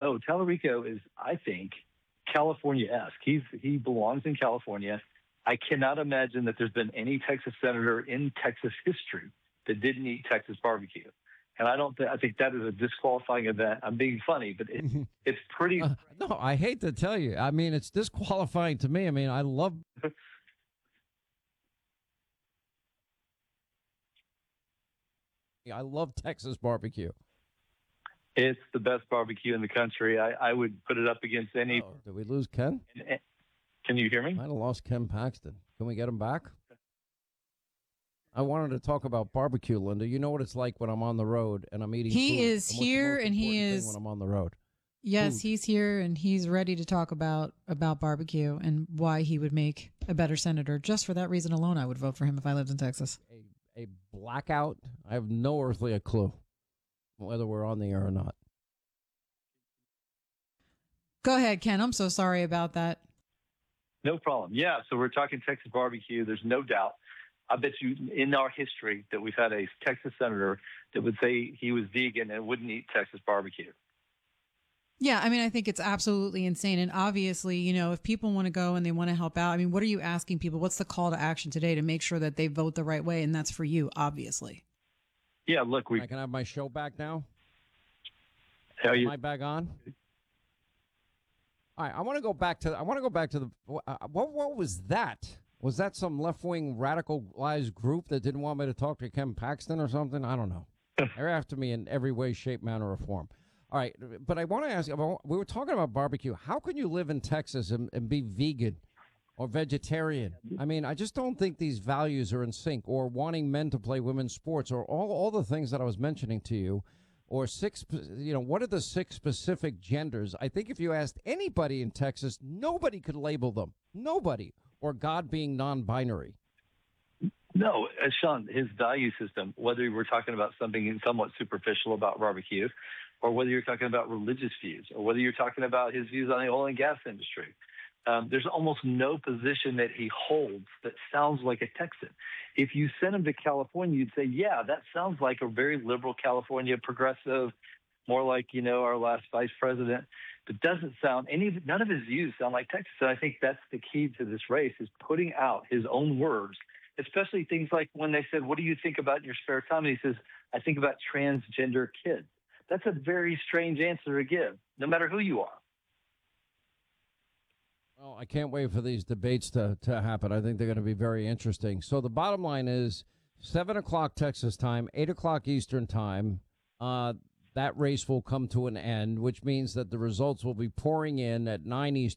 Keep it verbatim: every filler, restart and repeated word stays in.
no, Tallarico is, I think, California-esque. He's he belongs in California. I cannot imagine that there's been any Texas senator in Texas history that didn't eat Texas barbecue. And I don't think I think that is a disqualifying event. I'm being funny, but it, it's pretty. Uh, no, I hate to tell you. I mean, it's disqualifying to me. I mean, I love. I love Texas barbecue. It's the best barbecue in the country. I, I would put it up against any. Oh, did we lose Ken? Can you hear me? Might have lost Ken Paxton. Can we get him back? I wanted to talk about barbecue, Linda. You know what it's like when I'm on the road and I'm eating He food. is And what's the here most and he important thing is- when I'm on the road. Yes, Food. he's here and he's ready to talk about about barbecue and why he would make a better senator. Just for that reason alone, I would vote for him if I lived in Texas. A, a blackout. I have no earthly a clue whether we're on the air or not. Go ahead, Ken. I'm so sorry about that. No problem. Yeah, so we're talking Texas barbecue. There's no doubt. I bet you in our history that we've had a Texas senator that would say he was vegan and wouldn't eat Texas barbecue. Yeah, I mean, I think it's absolutely insane. And obviously, you know, if people want to go and they want to help out, I mean, what are you asking people? What's the call to action today to make sure that they vote the right way? And that's for you, obviously. Yeah, look, we I can have my show back now. How you, Am I back on? All right, I want to go back to. I want to go back to the. Uh, what what was that? Was that some left wing radicalized group that didn't want me to talk to Ken Paxton or something? I don't know. They're after me in every way, shape, manner, or form. All right, but I want to ask. We were talking about barbecue. How can you live in Texas and, and be vegan or vegetarian? I mean, I just don't think these values are in sync. Or wanting men to play women's sports, or all all the things that I was mentioning to you. Or six, you know, what are the six specific genders? I think if you asked anybody in Texas, nobody could label them. Nobody. Or God being non-binary. No, uh, Sean, his value system, whether we're talking about something somewhat superficial about barbecue, or whether you're talking about religious views, or whether you're talking about his views on the oil and gas industry, um, there's almost no position that he holds that sounds like a Texan. If you sent him to California, you'd say, yeah, that sounds like a very liberal California progressive, more like, you know, our last vice president. But doesn't sound any of none of his views sound like Texas. And I think that's the key to this race, is putting out his own words, especially things like when they said, what do you think about in your spare time? And he says, I think about transgender kids. That's a very strange answer to give, no matter who you are. Well, I can't wait for these debates to, to happen. I think they're going to be very interesting. So the bottom line is seven o'clock Texas time, eight o'clock Eastern time. Uh, that race will come to an end, which means that the results will be pouring in at nine Eastern.